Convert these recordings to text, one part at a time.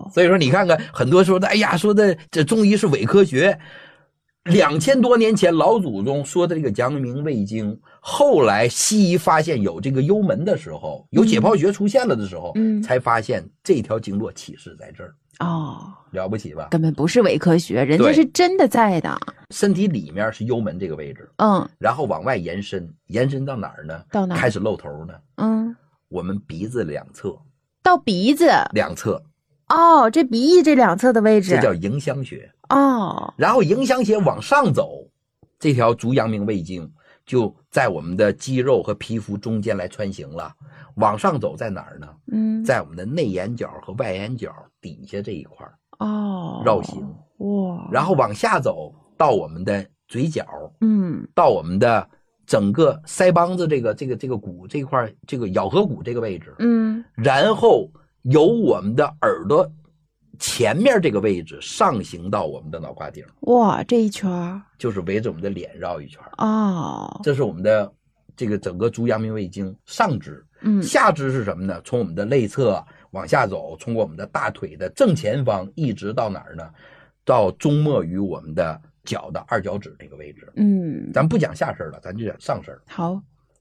所以说你看看很多说的，哎呀，说的这中医是伪科学。2000多年前老祖宗说的这个阳明胃经，后来西医发现有这个幽门的时候，有解剖学出现了的时候，才发现这条经络起始在这儿。了不起吧？ 根本不是伪科学，人家是真的在的。 身体里面是幽门这个位置，然后往外延伸，延伸到哪儿呢？ 到哪儿？ 开始露头呢？我们鼻子两侧。 到鼻子两侧。 这鼻翼这两侧的位置， 这叫迎香穴。然后迎香穴往上走，这条足阳明胃经就在我们的肌肉和皮肤中间来穿行了。往上走在哪儿呢？在我们的内眼角和外眼角底下这一块绕行。然后往下走到我们的嘴角，到我们的整个腮帮子这个骨这块，这个咬合骨这个位置，然后由我们的耳朵前面这个位置上行到我们的脑瓜顶。 这一圈就是围着我们的脸绕一圈。这是我们的这个整个足阳明胃经上肢。下肢是什么呢？从我们的内侧往下走，从我们的大腿的正前方一直到哪儿呢？到终末于我们的脚的二脚趾这个位置。咱不讲下身了，咱就讲上身。 好。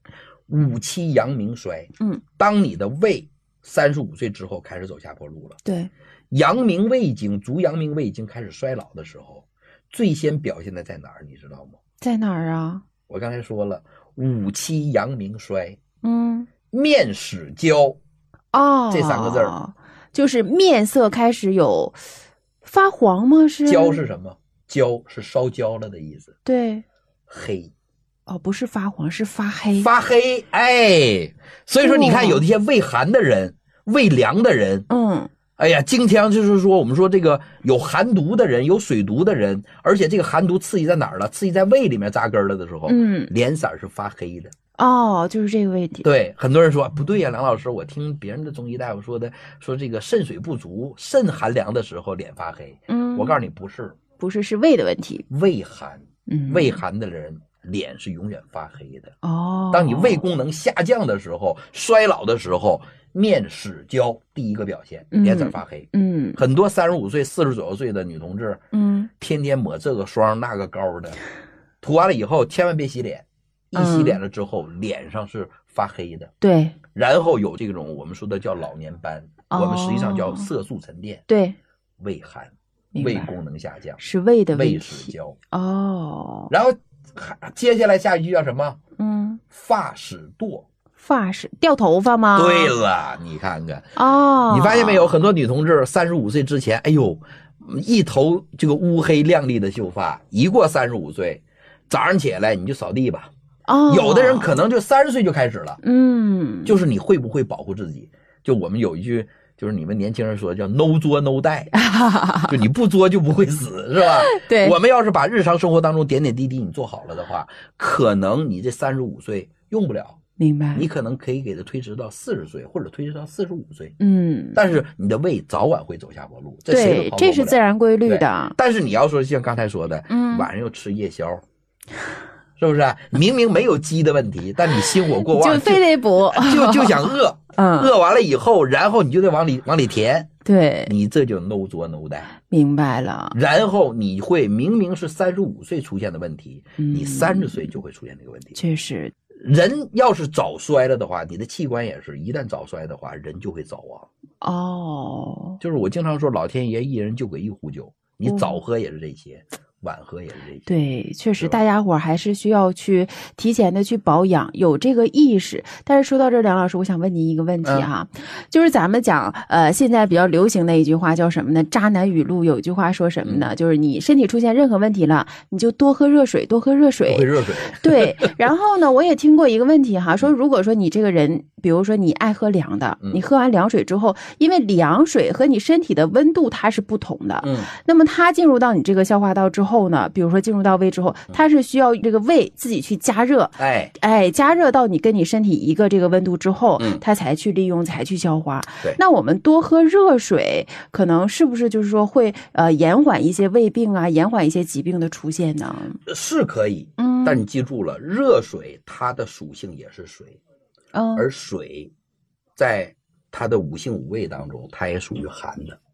5期阳明衰。当你的胃35岁之后开始走下坡路了。 对。 阳明胃经，足阳明胃经开始衰老的时候，最先表现的在哪儿？你知道吗？ 在哪儿啊？ 我刚才说了，5期阳明衰。面始焦。这3个字儿， 就是面色开始有发黄吗？是。 焦是什么？焦是烧焦了的意思。 对。 黑。 不是发黄，是发黑。 发黑，所以说你看有一些胃寒的人，胃凉的人，经常就是说我们说这个有寒毒的人，有水毒的人，而且这个寒毒刺激在哪儿了？刺激在胃里面扎根了的时候，脸色是发黑的。 就是这个问题。 对，很多人说不对呀，梁老师，我听别人的中医大夫说的，说这个肾水不足，肾寒凉的时候脸发黑。我告诉你不是， 是胃的问题。 胃寒，胃寒的人脸是永远发黑的。当你胃功能下降的时候，衰老的时候，面始焦，第一个表现，脸色发黑。很多35岁、40左右岁的女同志，天天抹这个霜那个膏的，涂完了以后千万别洗脸，一洗脸了之后，脸上是发黑的。 对。 然后有这种我们说的叫老年斑，我们实际上叫色素沉淀。 对。 胃寒，胃功能下降， 是胃的问题。 胃始焦。然后接下来下一句叫什么？发始堕。 发始掉头发吗？ 对了，你看看你发现没有？很多女同志35岁之前，一头这个乌黑亮丽的秀发，一过35岁，早上起来你就扫地吧。有的人可能就30岁就开始了。就是你会不会保护自己？就我们有一句，就是你们年轻人说的叫 no 作 no die， 就你不作就不会死，是吧？ 对。 我们要是把日常生活当中点点滴滴你做好了的话，可能你这35岁用不了。 明白。 你可能可以给它推迟到40岁，或者推迟到45岁。但是你的胃早晚会走下坡路，这谁都跑不了。 这是自然规律的。 但是你要说像刚才说的，晚上又吃夜宵，是不是？明明没有饥的问题，但你心火过旺， 就非得补， 就想饿。饿完了以后，然后你就得往里填。 对， 你这就 no 作 no die。 明白了。 然后你会明明是35岁出现的问题，你30岁就会出现这个问题。 确实。 人要是早衰了的话，你的器官也是，一旦早衰的话，人就会早亡。就是我经常说，老天爷一人就给一壶酒，你早喝也是这些，晚喝也是这些。 对，确实大家伙还是需要去提前的去保养，有这个意识。但是说到这儿，梁老师，我想问您一个问题哈，就是咱们讲现在比较流行的一句话叫什么呢？渣男语录有一句话说什么呢？就是你身体出现任何问题了，你就多喝热水，多喝热水。 多喝热水。 对。然后呢，我也听过一个问题哈，说如果说你这个人，比如说你爱喝凉的，你喝完凉水之后，因为凉水和你身体的温度它是不同的，那么它进入到你这个消化道之后呢，比如说进入到胃之后，它是需要这个胃自己去加热，加热到你跟你身体一个这个温度之后，它才去利用，才去消化。那我们多喝热水，可能是不是就是说会延缓一些胃病啊，延缓一些疾病的出现呢？ 是可以，但你记住了，热水它的属性也是水，而水在它的五性五味当中，它也属于寒的。